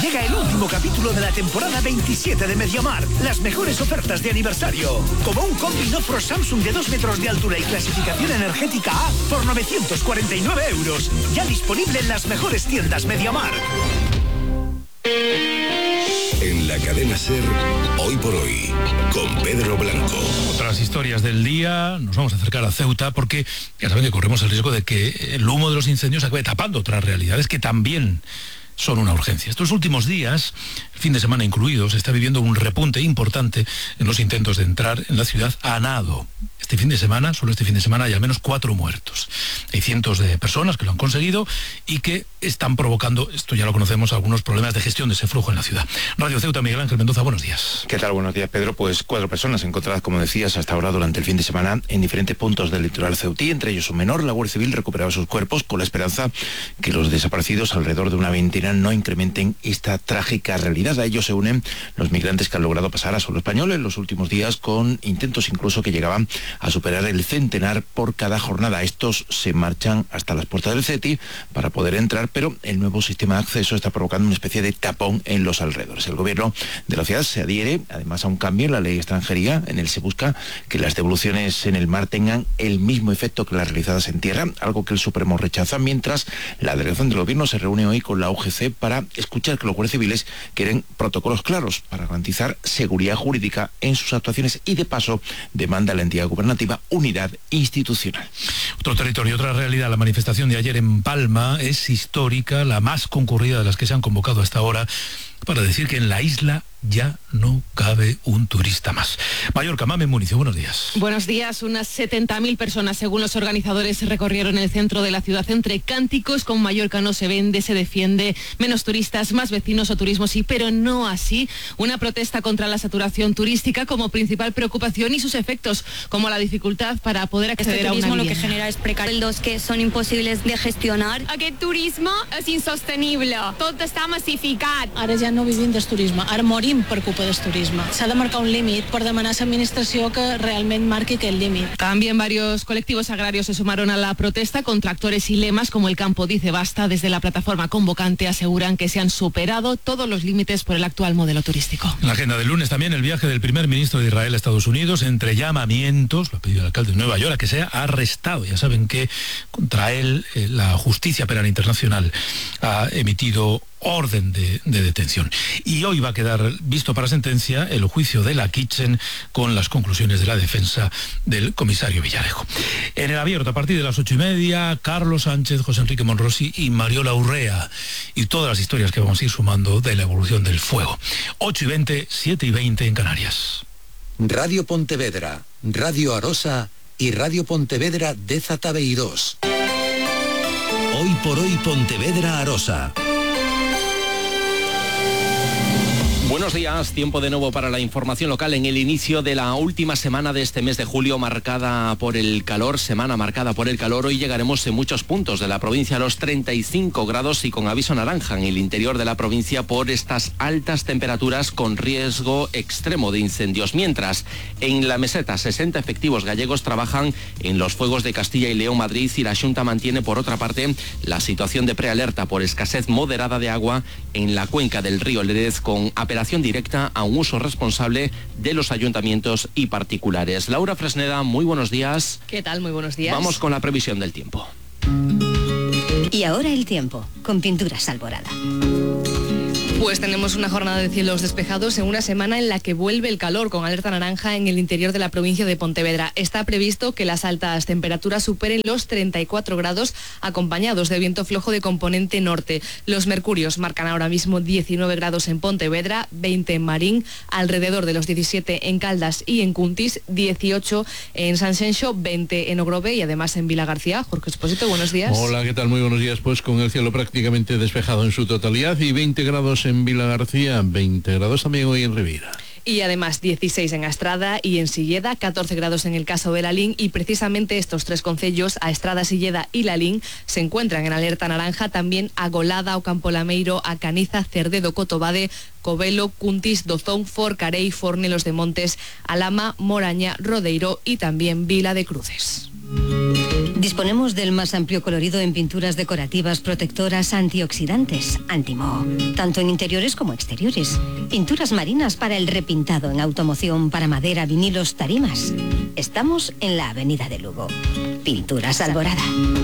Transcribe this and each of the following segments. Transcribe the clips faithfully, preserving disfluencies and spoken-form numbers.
Llega el último capítulo de la temporada veintisiete de MediaMarkt. Las mejores ofertas de aniversario. Como un combi Nofro Samsung de dos metros de altura y clasificación energética A por novecientos cuarenta y nueve euros. Ya disponible en las mejores tiendas MediaMarkt. En la cadena SER, Hoy por Hoy, con Pedro Blanco. Otras historias del día, nos vamos a acercar a Ceuta porque ya saben que corremos el riesgo de que el humo de los incendios acabe tapando otras realidades que también son una urgencia. Estos últimos días, el fin de semana incluido, se está viviendo un repunte importante en los intentos de entrar en la ciudad a nado. Este fin de semana, solo este fin de semana, hay al menos cuatro muertos. Hay cientos de personas que lo han conseguido y que están provocando, esto ya lo conocemos, algunos problemas de gestión de ese flujo en la ciudad. Radio Ceuta, Miguel Ángel Mendoza, buenos días. ¿Qué tal? Buenos días, Pedro. Pues cuatro personas encontradas, como decías, hasta ahora durante el fin de semana en diferentes puntos del litoral ceutí, entre ellos un menor. La Guardia Civil recuperaba sus cuerpos con la esperanza que los desaparecidos, alrededor de una veintena, no incrementen esta trágica realidad. A ellos se unen los migrantes que han logrado pasar a suelo español en los últimos días, con intentos incluso que llegaban a superar el centenar por cada jornada. Estos se marchan hasta las puertas del CETI para poder entrar, pero el nuevo sistema de acceso está provocando una especie de tapón en los alrededores. El gobierno de la ciudad se adhiere además a un cambio en la ley de extranjería. En él se busca que las devoluciones en el mar tengan el mismo efecto que las realizadas en tierra, algo que el Supremo rechaza, mientras la delegación del gobierno se reúne hoy con la U G C para escuchar que los guardias civiles quieren protocolos claros para garantizar seguridad jurídica en sus actuaciones y, de paso, demanda a la entidad gubernativa unidad institucional. Otro territorio, otra realidad. La manifestación de ayer en Palma es histórica, la más concurrida de las que se han convocado hasta ahora, para decir que en la isla ya no cabe un turista más. Mallorca, Mamen Municio, buenos días. Buenos días. Unas setenta mil personas, según los organizadores, recorrieron el centro de la ciudad entre cánticos con Mallorca no se vende, se defiende, menos turistas, más vecinos o turismo sí, pero no así. Una protesta contra la saturación turística como principal preocupación y sus efectos, como la dificultad para poder acceder este a una turismo vivienda. Lo que genera es precarios que son imposibles de gestionar. Aquest turisme és insostenible, tot està massificat. Ara ja no vivim del turisme, ara morim per culpa del turisme. S'ha de marcar un límit per demanar a l'administració que realment marqui aquest límit. También varios colectivos agrarios se sumaron a la protesta con tractores y lemas como el Campo Dice Basta. Desde la plataforma convocante aseguran que se han superado todos los límites por el actual modelo turístico. En la agenda del lunes también el viaje del primer ministro de Israel a Estados Unidos, entre llamamientos, lo ha pedido el alcalde de Nueva York, a que sea arrestado. Ya saben que contra él eh, la Justicia Penal Internacional ha emitido orden de, de detención. Y hoy va a quedar visto para sentencia el juicio de la Kitchen con las conclusiones de la defensa del comisario Villarejo. En el abierto, a partir de las ocho y media, Carlos Sánchez, José Enrique Monrosi y Mariola Urrea, y todas las historias que vamos a ir sumando de la evolución del fuego. ocho y veinte, siete y veinte en Canarias. Radio Pontevedra, Radio Arosa y Radio Pontevedra de Zatabeirós. Hoy por hoy Pontevedra Arosa. Buenos días, tiempo de nuevo para la información local en el inicio de la última semana de este mes de julio, marcada por el calor, semana marcada por el calor. Hoy llegaremos en muchos puntos de la provincia a los treinta y cinco grados y con aviso naranja en el interior de la provincia por estas altas temperaturas con riesgo extremo de incendios. Mientras, en la meseta, sesenta efectivos gallegos trabajan en los fuegos de Castilla y León, Madrid, y la Xunta mantiene, por otra parte, la situación de prealerta por escasez moderada de agua en la cuenca del río Lérez, con apelación directa a un uso responsable de los ayuntamientos y particulares. Laura Fresneda, muy buenos días. ¿Qué tal? Muy buenos días. Vamos con la previsión del tiempo. Y ahora el tiempo, con Pinturas Alborada. Pues tenemos una jornada de cielos despejados en una semana en la que vuelve el calor, con alerta naranja en el interior de la provincia de Pontevedra. Está previsto que las altas temperaturas superen los treinta y cuatro grados, acompañados de viento flojo de componente norte. Los mercurios marcan ahora mismo diecinueve grados en Pontevedra, veinte en Marín, alrededor de los diecisiete en Caldas y en Cuntis, dieciocho en San Xenxo, veinte en Ogrove y además en Vilagarcía. Jorge Expósito, buenos días. Hola, ¿qué tal? Muy buenos días. Pues con el cielo prácticamente despejado en su totalidad y veinte grados en Vilagarcía, veinte grados también hoy en Rivira. Y además dieciséis en Astrada y en Silleda, catorce grados en el caso de Lalín, y precisamente estos tres concellos, a Estrada, Silleda y Lalín, se encuentran en alerta naranja. También a Golada, Ocampo-Lameiro, a Caniza, Cerdedo, Cotobade, Covelo, Cuntis, Dozón, Forcarei, Fornelos de Montes, Alama, Moraña, Rodeiro y también Vila de Cruces. Disponemos del más amplio colorido en pinturas decorativas protectoras antioxidantes, Antimoho, tanto en interiores como exteriores. Pinturas marinas para el repintado en automoción, para madera, vinilos, tarimas. Estamos en la Avenida de Lugo. Pinturas Alborada.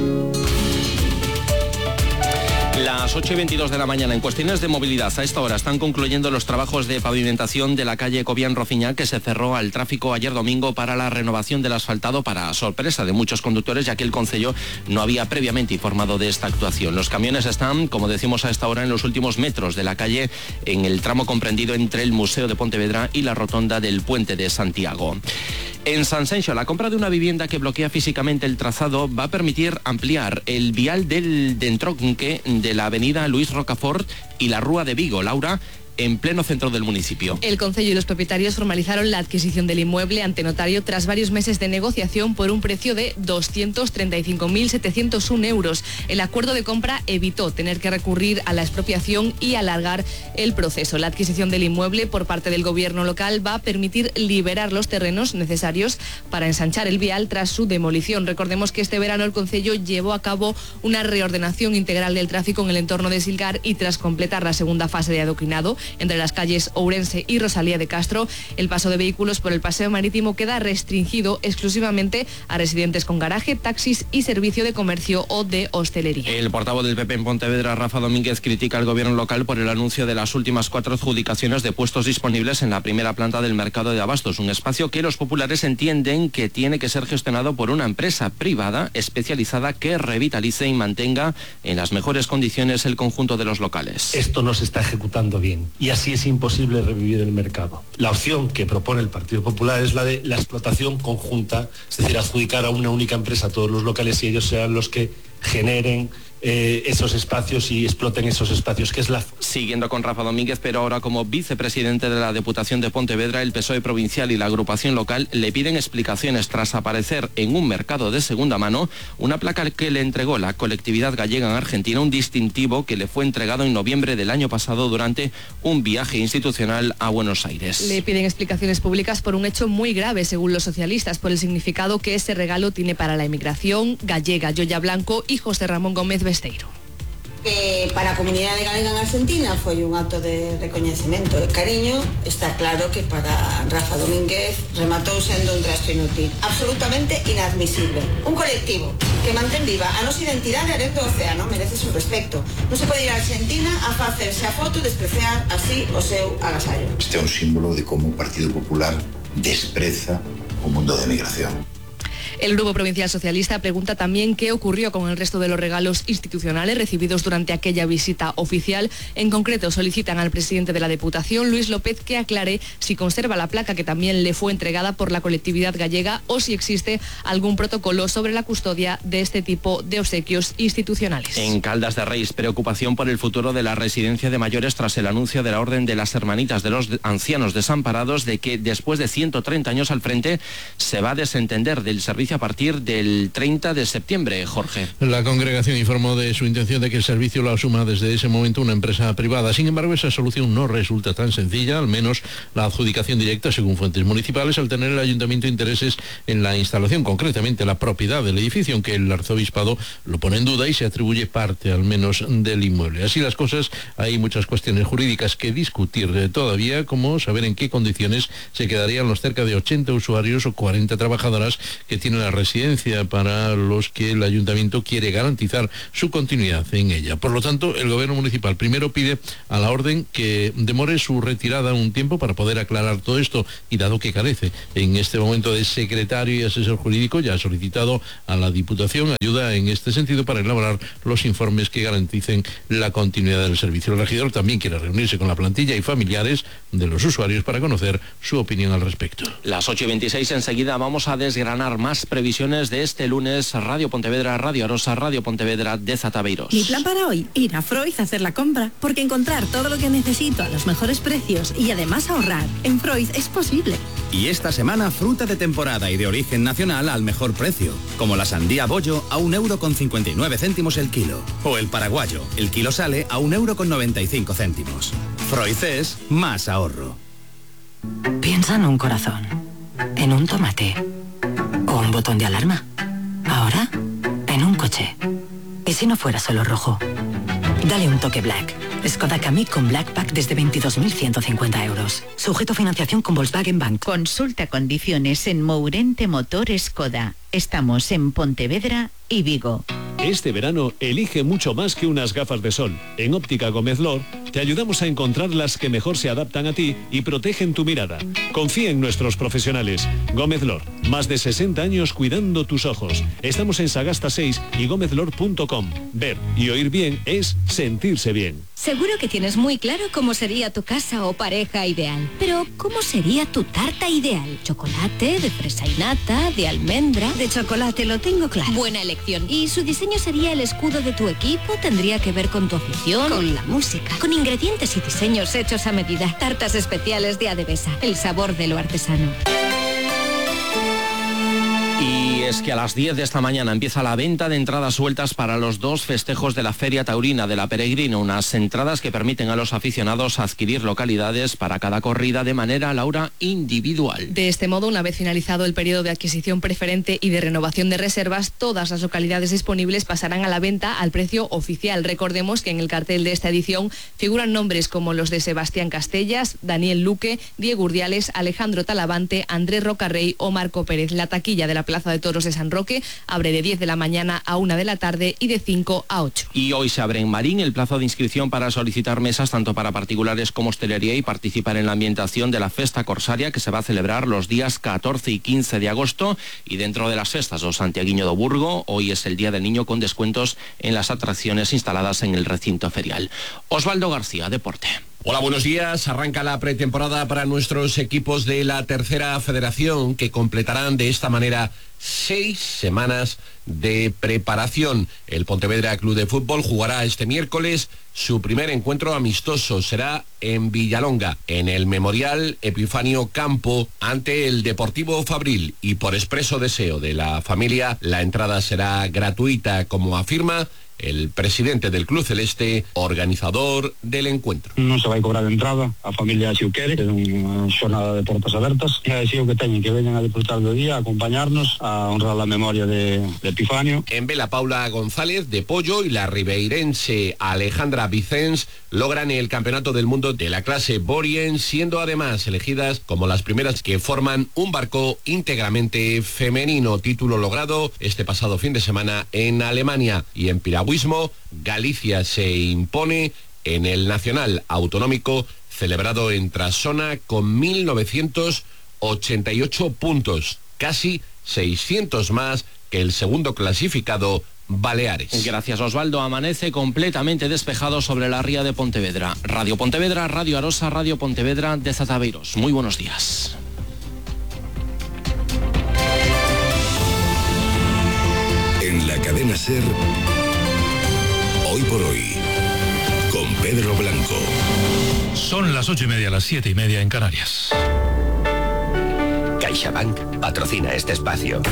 Las ocho y veintidós de la mañana. En cuestiones de movilidad, a esta hora están concluyendo los trabajos de pavimentación de la calle Cobian-Rofiñá, que se cerró al tráfico ayer domingo para la renovación del asfaltado, para sorpresa de muchos conductores, ya que el concello no había previamente informado de esta actuación. Los camiones están, como decimos a esta hora, en los últimos metros de la calle, en el tramo comprendido entre el Museo de Pontevedra y la rotonda del Puente de Santiago. En Sanxenxo, la compra de una vivienda que bloquea físicamente el trazado va a permitir ampliar el vial del entronque de la avenida Luis Rocafort y la Rúa de Vigo. Laura, en pleno centro del municipio. El concello y los propietarios formalizaron la adquisición del inmueble ante notario tras varios meses de negociación por un precio de doscientos treinta y cinco mil setecientos uno euros. El acuerdo de compra evitó tener que recurrir a la expropiación y alargar el proceso. La adquisición del inmueble por parte del gobierno local va a permitir liberar los terrenos necesarios para ensanchar el vial tras su demolición. Recordemos que este verano el concello llevó a cabo una reordenación integral del tráfico en el entorno de Silgar y tras completar la segunda fase de adoquinado entre las calles Ourense y Rosalía de Castro, el paso de vehículos por el paseo marítimo queda restringido exclusivamente a residentes con garaje, taxis y servicio de comercio o de hostelería. El portavoz del P P en Pontevedra, Rafa Domínguez, critica al gobierno local por el anuncio de las últimas cuatro adjudicaciones de puestos disponibles en la primera planta del mercado de abastos, un espacio que los populares entienden que tiene que ser gestionado por una empresa privada especializada que revitalice y mantenga en las mejores condiciones el conjunto de los locales. Esto no se está ejecutando bien y así es imposible revivir el mercado. La opción que propone el Partido Popular es la de la explotación conjunta, es decir, adjudicar a una única empresa todos los locales y ellos sean los que generen Eh, esos espacios y exploten esos espacios, que es la... Siguiendo con Rafa Domínguez, pero ahora como vicepresidente de la Diputación de Pontevedra, el P S O E provincial y la agrupación local le piden explicaciones tras aparecer en un mercado de segunda mano una placa que le entregó la colectividad gallega en Argentina, un distintivo que le fue entregado en noviembre del año pasado durante un viaje institucional a Buenos Aires. Le piden explicaciones públicas por un hecho muy grave, según los socialistas, por el significado que ese regalo tiene para la emigración gallega. Yoya Blanco y José Ramón Gómez Besteiro. Que para a comunidade galega en Argentina foi un acto de recoñecemento e cariño. Está claro que para Rafa Domínguez rematou sendo un trasto inútil, absolutamente inadmisible. Un colectivo que mantén viva a nosa identidade alén do océano merece su respecto. Non se pode ir a Argentina a facerse a foto e despreciar así o seu agasallo. Este é un símbolo de como o Partido Popular despreza o mundo da emigración. El Grupo Provincial Socialista pregunta también qué ocurrió con el resto de los regalos institucionales recibidos durante aquella visita oficial. En concreto, solicitan al presidente de la Diputación, Luis López, que aclare si conserva la placa que también le fue entregada por la colectividad gallega o si existe algún protocolo sobre la custodia de este tipo de obsequios institucionales. En Caldas de Reis, preocupación por el futuro de la residencia de mayores tras el anuncio de la Orden de las Hermanitas de los Ancianos Desamparados de que después de ciento treinta años al frente se va a desentender del servicio a partir del treinta de septiembre, Jorge. La congregación informó de su intención de que el servicio lo asuma desde ese momento una empresa privada. Sin embargo, esa solución no resulta tan sencilla, al menos la adjudicación directa, según fuentes municipales, al tener el ayuntamiento intereses en la instalación, concretamente la propiedad del edificio, aunque el arzobispado lo pone en duda y se atribuye parte, al menos, del inmueble. Así las cosas, hay muchas cuestiones jurídicas que discutir todavía, como saber en qué condiciones se quedarían los cerca de ochenta usuarios o cuarenta trabajadoras que tienen la residencia, para los que el ayuntamiento quiere garantizar su continuidad en ella. Por lo tanto, el gobierno municipal primero pide a la orden que demore su retirada un tiempo para poder aclarar todo esto, y dado que carece en este momento de secretario y asesor jurídico, ya ha solicitado a la Diputación ayuda en este sentido para elaborar los informes que garanticen la continuidad del servicio. El regidor también quiere reunirse con la plantilla y familiares de los usuarios para conocer su opinión al respecto. Las ocho y veintiséis, enseguida vamos a desgranar más previsiones de este lunes. Radio Pontevedra, Radio Arosa, Radio Pontevedra de Zataveiros. Mi plan para hoy, ir a Freud a hacer la compra, porque encontrar todo lo que necesito a los mejores precios y además ahorrar en Freud es posible. Y esta semana fruta de temporada y de origen nacional al mejor precio, como la sandía bollo a un euro con cincuenta y nueve céntimos el kilo, o el paraguayo, el kilo sale a un euro con noventa y cinco céntimos. Freud es más ahorro. Piensa en un corazón, en un tomate o un botón de alarma. Ahora, si no fuera solo rojo? Dale un toque Black. Skoda Kamiq con Black Pack desde veintidós mil ciento cincuenta euros. Sujeto a financiación con Volkswagen Bank. Consulta condiciones en Mourente Motor Skoda. Estamos en Pontevedra y Vigo. Este verano elige mucho más que unas gafas de sol. En Óptica Gómez Lor te ayudamos a encontrar las que mejor se adaptan a ti y protegen tu mirada. Confía en nuestros profesionales. Gómez Lor, más de sesenta años cuidando tus ojos. Estamos en Sagasta seis y gómez lor punto com. Ver y oír bien es sentirse bien. Seguro que tienes muy claro cómo sería tu casa o pareja ideal. Pero, ¿cómo sería tu tarta ideal? ¿Chocolate, de fresa y nata, de almendra? De chocolate, lo tengo claro. Buena elección. ¿Y su diseño sería el escudo de tu equipo? ¿Tendría que ver con tu afición? Con la música. Con ingredientes y diseños hechos a medida. Tartas especiales de Adevesa. El sabor de lo artesano. Y es que a las diez de esta mañana empieza la venta de entradas sueltas para los dos festejos de la Feria Taurina de la Peregrina, unas entradas que permiten a los aficionados adquirir localidades para cada corrida de manera, Laura, individual. De este modo, una vez finalizado el periodo de adquisición preferente y de renovación de reservas, todas las localidades disponibles pasarán a la venta al precio oficial. Recordemos que en el cartel de esta edición figuran nombres como los de Sebastián Castellas, Daniel Luque, Diego Urdiales, Alejandro Talavante, Andrés Rocarrey o Marco Pérez. La taquilla de la Plaza de Toros de San Roque abre de diez de la mañana a una de la tarde y de cinco a ocho. Y hoy se abre en Marín el plazo de inscripción para solicitar mesas tanto para particulares como hostelería y participar en la ambientación de la Festa Corsaria, que se va a celebrar los días catorce y quince de agosto. Y dentro de las festas o Santiaguiño do Burgo, hoy es el Día del Niño con descuentos en las atracciones instaladas en el recinto ferial. Osvaldo García, Deporte. Hola, buenos días. Arranca la pretemporada para nuestros equipos de la Tercera Federación, que completarán de esta manera seis semanas de preparación. El Pontevedra Club de Fútbol jugará este miércoles su primer encuentro amistoso. Será en Villalonga, en el Memorial Epifanio Campo, ante el Deportivo Fabril. Y por expreso deseo de la familia, la entrada será gratuita, como afirma el presidente del Club Celeste, organizador del encuentro. Non se vai cobrar entrada, a familia se o quere, é unha xornada de portas abertas, e así o que teñen, que veñan a disfrutar do día, a acompañarnos, a honrar la memoria de, de Epifanio. En Vela, Paula González de Pollo y la ribeirense Alejandra Vicens logran el campeonato del mundo de la clase Borien, siendo además elegidas como las primeras que forman un barco íntegramente femenino, título logrado este pasado fin de semana en Alemania. Y en piragüismo, Galicia se impone en el Nacional Autonómico celebrado en Trasona con mil novecientos ochenta y ocho puntos, casi seiscientos más que el segundo clasificado, Baleares. Gracias, Osvaldo. Amanece completamente despejado sobre la ría de Pontevedra. Radio Pontevedra, Radio Arosa, Radio Pontevedra de Zataveiros. Muy buenos días. En la cadena SER, Hoy por Hoy, con Pedro Blanco. Son las ocho y media, las siete y media en Canarias. CaixaBank patrocina este espacio.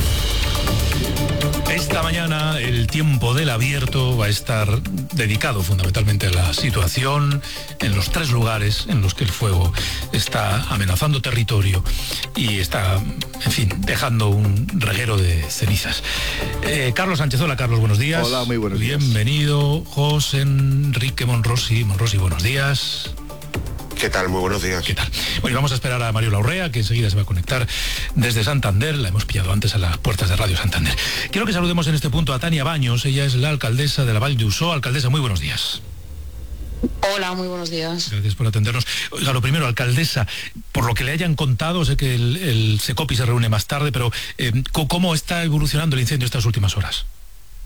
Esta mañana el tiempo del abierto va a estar dedicado fundamentalmente a la situación en los tres lugares en los que el fuego está amenazando territorio y está, en fin, dejando un reguero de cenizas. Eh, Carlos Sánchez, hola Carlos, buenos días. Hola, muy buenos días. Bienvenido, José Enrique Monrosi. Monrosi, buenos días. ¿Qué tal? Muy buenos días. ¿Qué tal? Bueno, y vamos a esperar a Mario Laurrea, que enseguida se va a conectar desde Santander. La hemos pillado antes a las puertas de Radio Santander. Quiero que saludemos en este punto a Tania Baños. Ella es la alcaldesa de la Val d'Usó. Alcaldesa, muy buenos días. Hola, muy buenos días. Gracias por atendernos. Oiga, lo primero, alcaldesa, por lo que le hayan contado, sé que el, el Secopi se reúne más tarde, pero eh, ¿cómo está evolucionando el incendio estas últimas horas?